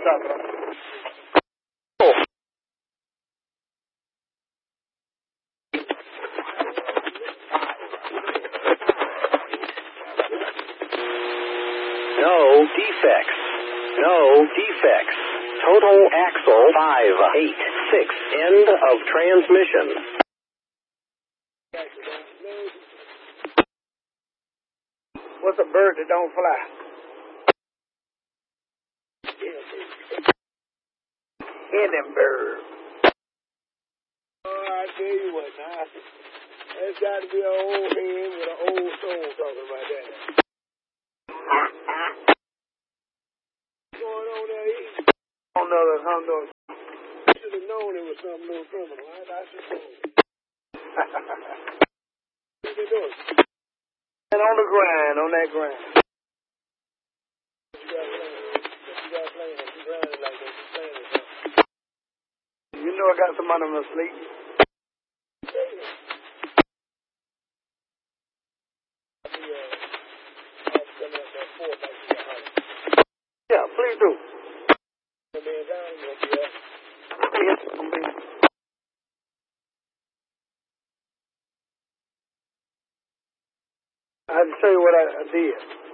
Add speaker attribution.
Speaker 1: No defects. No defects. Total axle 586. End of transmission.
Speaker 2: What's a bird that don't fly? Hindenburg. Oh, I tell you what, now, that's got to be an old head with an old soul talking about that. What's going on there, E? I don't know that Hondo. I should have known it was some little criminal. I should have known it. What they doing? And on the grind, on that grind. You know I got some of them asleep. Yeah, please do. I have to tell you what I did.